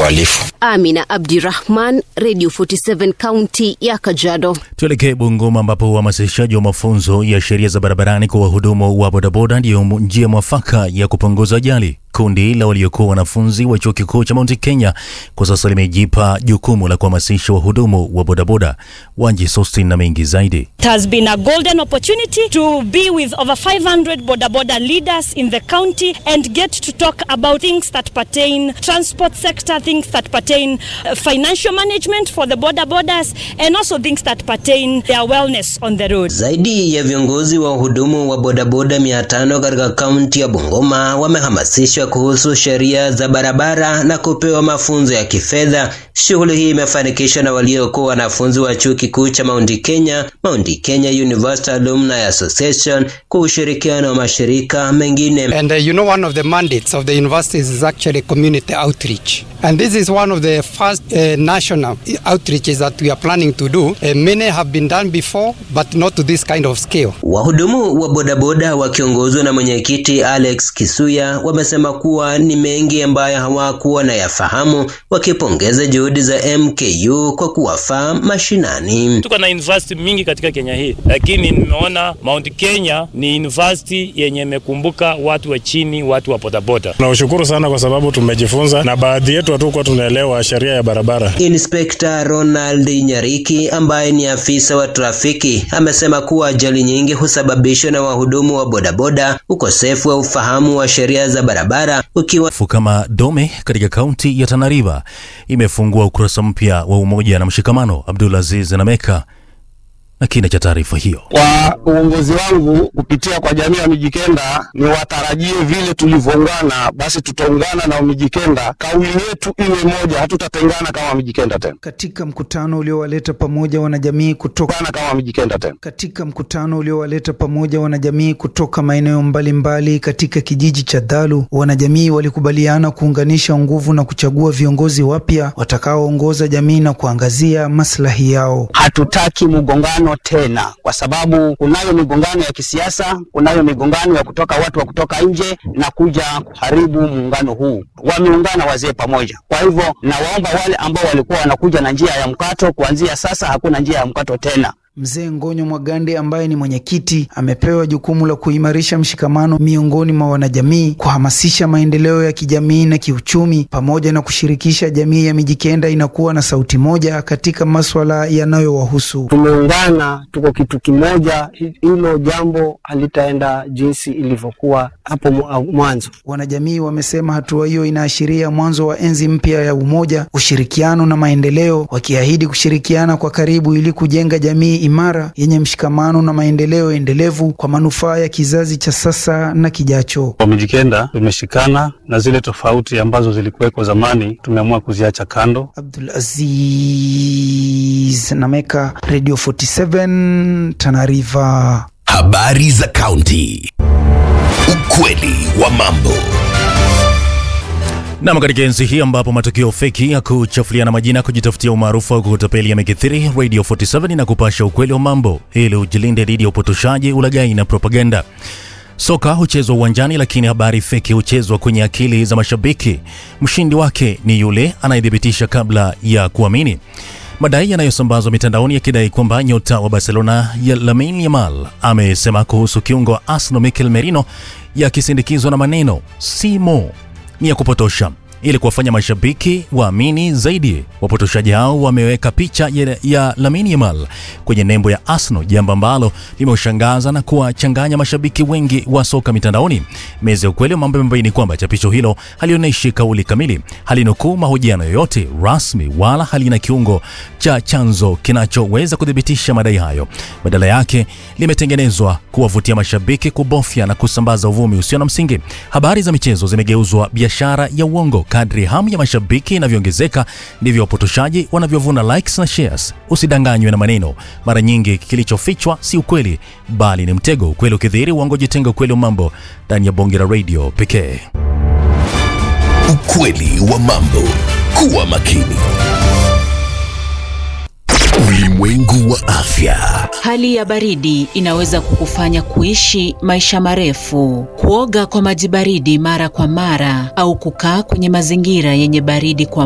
uhalifu. Amina Abdirahman, Radio 47 County ya Kajiado. Tuelekee Bungoma ambapo uhamasishaji wa mafunzo ya sheria za barabarani kwa wahudumu wa bodaboda ndio njia mwafaka ya kupunguza ajali. Kundi la waliokuwa wanafunzi wa chuo kikuu cha Mount Kenya kwa sasa limejipa jukumu la kuhamasisha wahudumu wa bodaboda. Wanji Sostin na mengi zaidi. It has been a golden opportunity to be with over 500 bodaboda leaders in the county and get to talk about things that pertain transport sector, things that pertain financial management for the bodabodas, and also things that pertain their wellness on the road. Zaidi ya viongozi wa wahudumu wa bodaboda 500 katika kaunti ya Bungoma wamehamasishwa kuhusu sheria za barabara na kupewa mafunzo ya kifedha. Shughuli hii imefanikishwa na waliokuwa wanafunzi wa chuo kikuu cha Mount Kenya University Alumni Association kwa ushirikiano wa mashirika mengine. And one of the mandates of the universities is actually community outreach. And this is one of the first national outreaches that we are planning to do. Many have been done before, but not to this kind of scale. Wahudumu wa bodaboda wakiongozwa na mwenyekiti Alex Kisuya wamesema kuwa ni mengi ambayo hawakuwa na yafahamu, wakipongeza juhudi za MKU kwa kuwafaa mashinani. Tuko na university mingi katika Kenya hii, lakini nimeona Mount Kenya ni university yenye imekumbuka watu wa chini, watu wa bodaboda. Tunashukuru sana kwa sababu tumejifunza na baadhi yetu hatukuwa tunaelewa sheria ya barabara. Inspector Ronald Nyariki ambaye ni afisa wa trafiki amesema kuwa ajali nyingi husababishwa na wahudumu wa bodaboda, ukosefu wa ufahamu wa sheria za barabara ukiwa kama Dome katika kaunti ya Tana River imefungua ukurasa mpya wa umoja na mshikamano. Abdulaziz Nameka na kina cha taarifa hiyo. Kwa uongozi wangu kupitia kwa jamii ya Mijikenda ni watarajie vile tulivyoungana basi tutaungana na Mijikenda, kauli yetu iwe moja, hatutatengana kama Mijikenda tena. Katika mkutano uliowaleta pamoja wanajamii kutoka maeneo mbalimbali katika kijiji cha Dalu, wanajamii walikubaliana kuunganisha nguvu na kuchagua viongozi wapya watakaoongoza jamii na kuangazia maslahi yao. Hatutaki mgongano tena, kwa sababu kunayo migongano ya kisiasa, kunayo migongano ya kutoka watu wa kutoka nje na kuja kuharibu muungano huu. Wameungana wazee pamoja. Kwa hivyo nawaomba wale ambao walikuwa wanakuja na njia ya mkato, kuanzia sasa hakuna njia ya mkato tena. Mzee Ngonyo Mwagande ambaye ni mwenyekiti amepewa jukumu la kuimarisha mshikamano miongoni mwa wanajamii, kuhamasisha maendeleo ya kijamii na kiuchumi, pamoja na kushirikisha jamii ya Mijikenda inakuwa na sauti moja katika masuala yanayowahusu. Tumeungana, tuko kitu kimoja, hilo jambo halitaenda jinsi ilivyokuwa hapo mwanzo. Wanajamii wamesema hatua hiyo inaashiria mwanzo wa enzi mpya ya umoja, ushirikiano na maendeleo, wakiahidi kushirikiana kwa karibu ili kujenga jamii imara yenye mshikamano na maendeleo endelevu kwa manufaa ya kizazi cha sasa na kijacho. Kwa Mijikenda tumeshikana na zile tofauti ambazo zilikuweko zamani tumeamua kuziacha kando. Abdulaziz Nameka, Radio 47 Tana River. Habari za County. Ukweli wa mambo. Na katika enzi hii ambapo matukio feki ya kuchafuliana majina, kujitafutia umaarufu au kutapeli yamekithiri, Radio 47 na kupasha ukweli wa mambo ili ujilinde dhidi ya upotoshaji, ulaghai na propaganda. Soka huchezwa uwanjani, lakini habari feki huchezwa kwenye akili za mashabiki. Mshindi wake ni yule anayedhibitisha kabla ya kuamini. Madai yanayosambazwa mitandaoni yakidai kwamba nyota wa Barcelona ya Lamine Yamal amesema kuhusu kiungo wa Arsenal Mikel Merino, yakisindikizwa na maneno Simo, ni ya kupotosha ili kuwafanya mashabiki waamini zaidi. Wapotoshaji hao wameweka picha ya Lamine Yamal kwenye nembo ya Arsenal, jambo ambalo limeshangaza na kuwachanganya mashabiki wengi wa soka mitandaoni. Meza ya ukweli mambo imebaini kwamba chapisho hilo halionyeshi kauli kamili, halinukuu mahojiano yoyote rasmi, wala halina kiungo cha chanzo kinachoweza kudhibitisha madai hayo. Badala yake limetengenezwa kuwavutia mashabiki kubofya na kusambaza uvumi usio na msingi. Habari za michezo zimegeuzwa biashara ya uongo. Kadri hamu ya mashabiki inavyoongezeka ndivyo wapotoshaji wanavyovuna likes na shares. Usidanganywe na maneno. Mara nyingi kilichofichwa si ukweli bali ni mtego. Ukweli ukidhihiri, uongo jitenga. Ukweli wa mambo ndani ya Bonge la Radio pekee. Ukweli wa mambo. Kuwa makini. Ulimwengu wa afya. Hali ya baridi inaweza kukufanya kuishi maisha marefu. Kuoga kwa maji baridi mara kwa mara au kukaa kwenye mazingira yenye baridi kwa